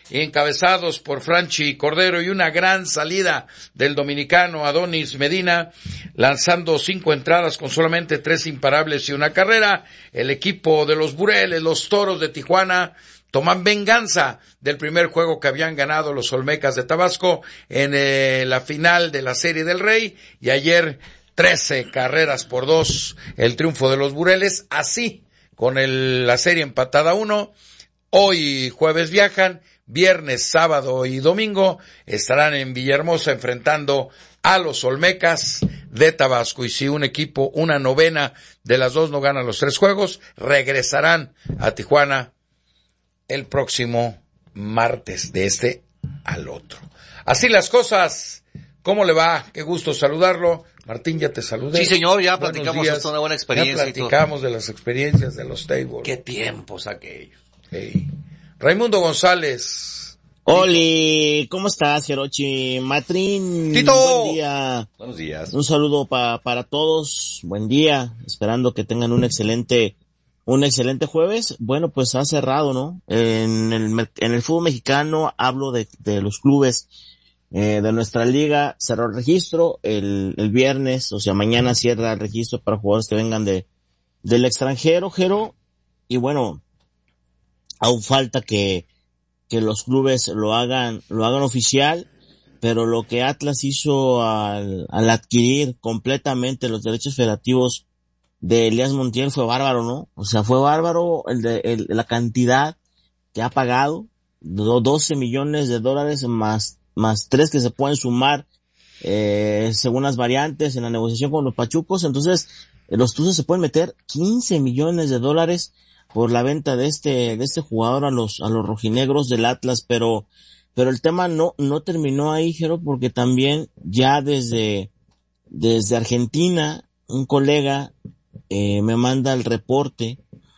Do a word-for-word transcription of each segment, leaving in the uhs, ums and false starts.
encabezados por Franchi Cordero y una gran salida del dominicano Adonis Medina, lanzando cinco entradas con solamente tres imparables y una carrera. El equipo de los Bureles, los Toros de Tijuana, toman venganza del primer juego que habían ganado los Olmecas de Tabasco en eh, la final de la Serie del Rey, y ayer trece carreras por dos el triunfo de los Bureles, así con el, la serie empatada a uno. Hoy jueves viajan, viernes, sábado y domingo estarán en Villahermosa enfrentando a los Olmecas de Tabasco, y si un equipo, una novena de las dos no gana los tres juegos, regresarán a Tijuana el próximo martes, de este al otro. Así las cosas. ¿Cómo le va? Qué gusto saludarlo. Martín, ya te saludé. Sí, señor, ya platicamos hasta una buena experiencia. Ya platicamos de las experiencias de los tables. Qué tiempos aquellos. Hey. Raimundo González. Oli, ¿cómo estás, Hirochi? Matrín. Tito. Buen día. Buenos días. Un saludo pa, para todos. Buen día. Esperando que tengan un excelente Un excelente jueves. Bueno, pues ha cerrado, ¿no? En el, en el fútbol mexicano, hablo de, de los clubes eh, de nuestra liga, cerró el registro el, el viernes, o sea, mañana cierra el registro para jugadores que vengan de del extranjero, Jero, y bueno, aún falta que que los clubes lo hagan, lo hagan oficial, pero lo que Atlas hizo al, al adquirir completamente los derechos federativos de Elías Montiel fue bárbaro, ¿no? O sea, fue bárbaro el de, el, la cantidad que ha pagado, doce millones de dólares más, más tres que se pueden sumar, eh, según las variantes en la negociación con los pachucos. Entonces, los Tuzos se pueden meter quince millones de dólares por la venta de este, de este jugador a los, a los rojinegros del Atlas, pero, pero el tema no, no terminó ahí, Jero, porque también ya desde, desde Argentina, un colega, Eh, me manda el reporte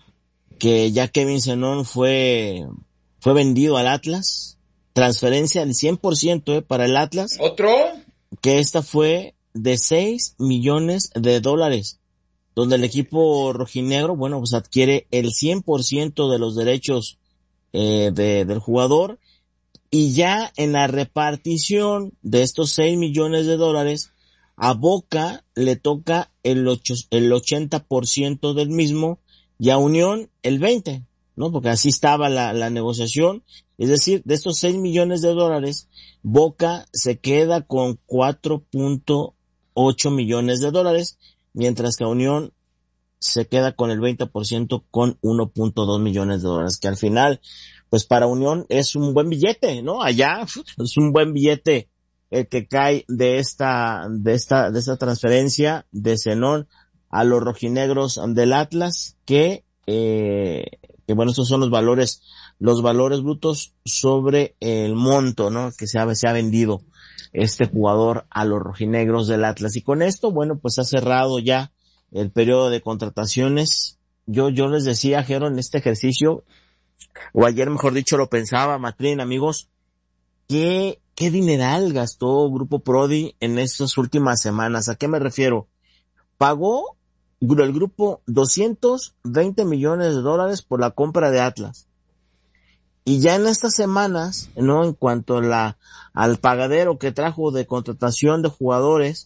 que ya Kevin Zenón fue fue vendido al Atlas, transferencia del cien por ciento eh, para el Atlas. ¿Otro? Que esta fue de seis millones de dólares, donde el equipo rojinegro, bueno, pues adquiere el cien por ciento de los derechos eh, de, del jugador, y ya en la repartición de estos seis millones de dólares, a Boca le toca el ocho, el ochenta por ciento del mismo, y a Unión el veinte, ¿no? Porque así estaba la, la negociación. Es decir, de estos seis millones de dólares, Boca se queda con cuatro punto ocho millones de dólares, mientras que Unión se queda con el veinte por ciento con uno punto dos millones de dólares, que al final, pues para Unión es un buen billete, ¿no? Allá es un buen billete el que cae de esta, de esta, de esta transferencia de Zenón a los rojinegros del Atlas, que, eh, que bueno, estos son los valores, los valores brutos sobre el monto, ¿no? Que se ha, se ha vendido este jugador a los rojinegros del Atlas. Y con esto, bueno, pues ha cerrado ya el periodo de contrataciones. Yo, yo les decía, Jero, en este ejercicio, o ayer mejor dicho lo pensaba, Matrín, amigos, que ¿qué dineral gastó Grupo Prodi en estas últimas semanas? ¿A qué me refiero? Pagó el grupo doscientos veinte millones de dólares por la compra de Atlas. Y ya en estas semanas, ¿no? En cuanto a la, al pagadero que trajo de contratación de jugadores,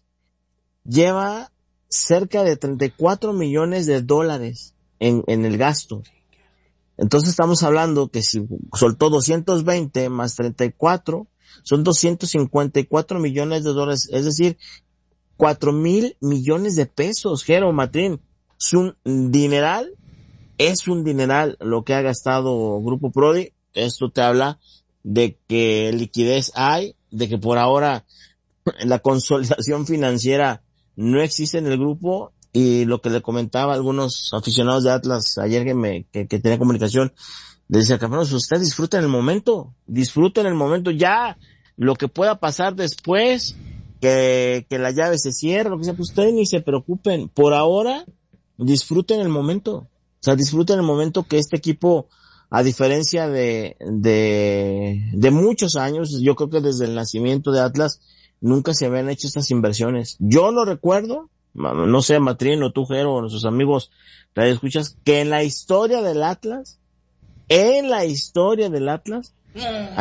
lleva cerca de treinta y cuatro millones de dólares en, en el gasto. Entonces estamos hablando que si soltó doscientos veinte más treinta y cuatro, son doscientos cincuenta y cuatro millones de dólares, es decir, cuatro mil millones de pesos, Jero, Matrín. Es un dineral, es un dineral lo que ha gastado Grupo Prodi. Esto te habla de que liquidez hay, de que por ahora la consolidación financiera no existe en el grupo, y lo que le comentaba a algunos aficionados de Atlas ayer que me, que, que tenía comunicación, le decía, campeones, usted disfruta en el momento, disfruta en el momento, ya lo que pueda pasar después, que, que la llave se cierre, lo que sea, pues ustedes ni se preocupen, por ahora disfruten el momento, o sea, disfruten el momento que este equipo, a diferencia de, de, de muchos años, yo creo que desde el nacimiento de Atlas, nunca se habían hecho estas inversiones. Yo no recuerdo, no sé, Matrín o tú, Jero, o nuestros amigos, radio escuchas, que en la historia del Atlas, en la historia del Atlas,